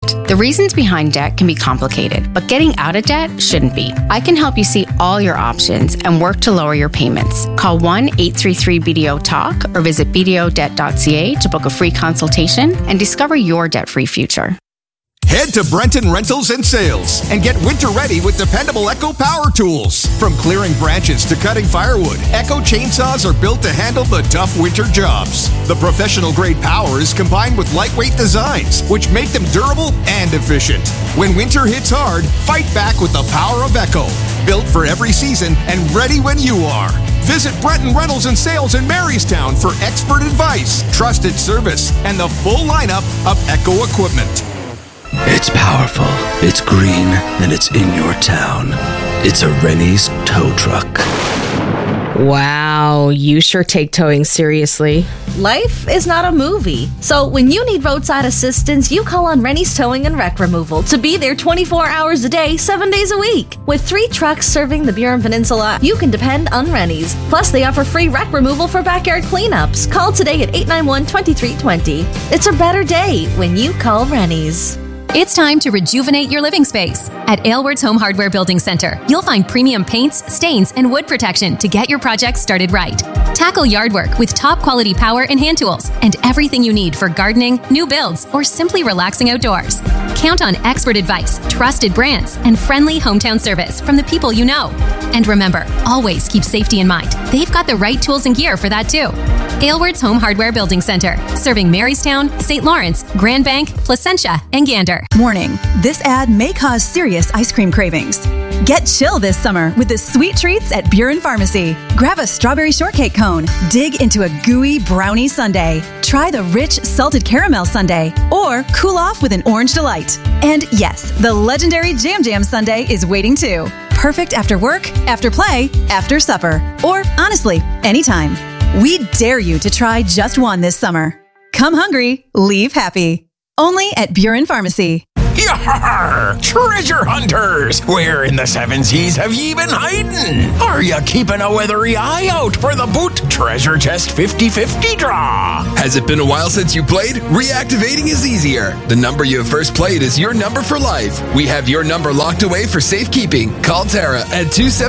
The reasons behind debt can be complicated, but getting out of debt shouldn't be. I can help you see all your options and work to lower your payments. Call 1-833-BDO-TALK or visit bdodebt.ca to book a free consultation and discover your debt-free future. Head to Brenton Rentals and Sales and get winter ready with dependable Echo power tools. From clearing branches to cutting firewood, Echo chainsaws are built to handle the tough winter jobs. The professional grade power is combined with lightweight designs, which make them durable and efficient. When winter hits hard, fight back with the power of Echo. Built for every season and ready when you are. Visit Brenton Rentals and Sales in Marystown for expert advice, trusted service, and the full lineup of Echo equipment. It's powerful, it's green, and it's in your town. It's a Rennie's tow truck. Wow, you sure take towing seriously. Life is not a movie. So when you need roadside assistance, you call on Rennie's Towing and Wreck Removal to be there 24 hours a day, 7 days a week. With 3 trucks serving the Burin Peninsula, you can depend on Rennie's. Plus, they offer free wreck removal for backyard cleanups. Call today at 891-2320. It's a better day when you call Rennie's. It's time to rejuvenate your living space. At Aylward's Home Hardware Building Center, you'll find premium paints, stains, and wood protection to get your projects started right. Tackle yard work with top quality power and hand tools and everything you need for gardening, new builds, or simply relaxing outdoors. Count on expert advice, trusted brands, and friendly hometown service from the people you know. And remember, always keep safety in mind. They've got the right tools and gear for that too. Aylward's Home Hardware Building Center, serving Marystown, St. Lawrence, Grand Bank, Placentia, and Gander. Warning, this ad may cause serious ice cream cravings. Get chill this summer with the sweet treats at Burin Pharmacy. Grab a strawberry shortcake cone, dig into a gooey brownie sundae, try the rich salted caramel sundae, or cool off with an orange delight. And yes, the legendary Jam Jam sundae is waiting too. Perfect after work, after play, after supper, or honestly, anytime. We dare you to try just one this summer. Come hungry, leave happy. Only at Burin Pharmacy. Yar! Treasure hunters! Where in the 7 seas have ye been hiding? Are ya keeping a weathery eye out for the Boot Treasure Chest 50-50 draw? Has it been a while since you played? Reactivating is easier. The number you have first played is your number for life. We have your number locked away for safekeeping. Call Tara at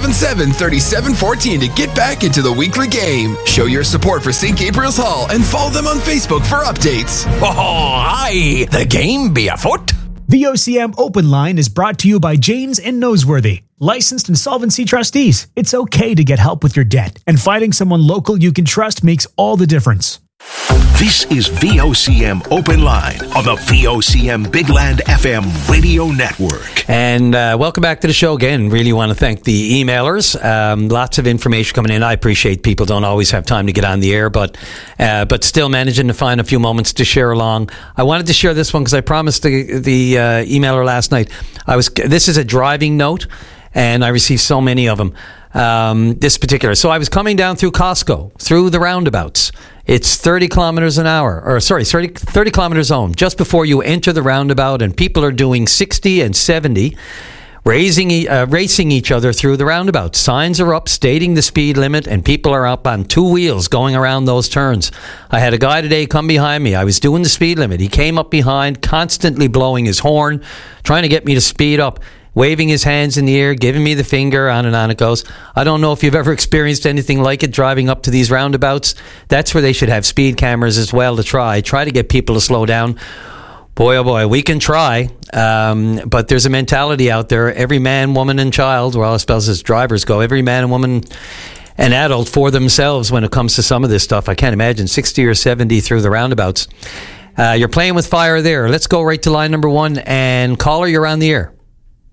277-3714 to get back into the weekly game. Show your support for St. Gabriel's Hall and follow them on Facebook for updates. Oh, aye! The game be afoot? The OCM Open Line is brought to you by Janes and Noseworthy, licensed insolvency trustees. It's okay to get help with your debt, and finding someone local you can trust makes all the difference. This is VOCM Open Line on the VOCM Big Land FM radio network. And welcome back to the show again. Really want to thank the emailers. Lots of information coming in. I appreciate people don't always have time to get on the air, but still managing to find a few moments to share along. I wanted to share this one because I promised the emailer last night. This is a driving note, and I received so many of them. This particular. So I was coming down through Costco, through the roundabouts. It's 30 kilometers an hour, 30 kilometer zone, just before you enter the roundabout, and people are doing 60 and 70, racing each other through the roundabout. Signs are up stating the speed limit, and people are up on 2 wheels going around those turns. I had a guy today come behind me. I was doing the speed limit. He came up behind, constantly blowing his horn, trying to get me to speed up, waving his hands in the air, giving me the finger, on and on it goes. I don't know if you've ever experienced anything like it driving up to these roundabouts. That's where they should have speed cameras as well to try to get people to slow down. Boy, oh boy, we can try, but there's a mentality out there. Every man, woman, and child, well, I suppose as drivers go, every man and woman and adult for themselves when it comes to some of this stuff. I can't imagine 60 or 70 through the roundabouts. You're playing with fire there. Let's go right to line number 1, and caller, you're on the air.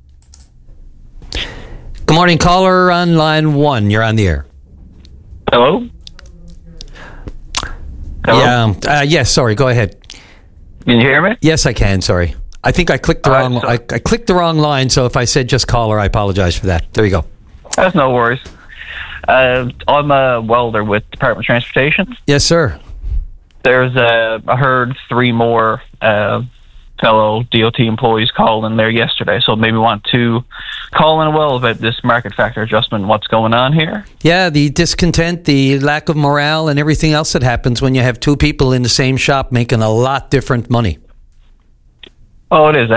Good morning, caller on line 1. You're on the air. Hello? Hello? Yeah. Yes, sorry. Go ahead. Can you hear me? Yes, I can. Sorry. I think I clicked the wrong. I clicked the wrong line. So if I said just caller, I apologize for that. There you go. That's no worries. I'm a welder with Department of Transportation. Yes, sir. There's I heard 3 more fellow DOT employees called in there yesterday, so maybe want to call in well about this market factor adjustment and what's going on here. Yeah, the discontent, the lack of morale, and everything else that happens when you have 2 people in the same shop making a lot different money. Oh, it is.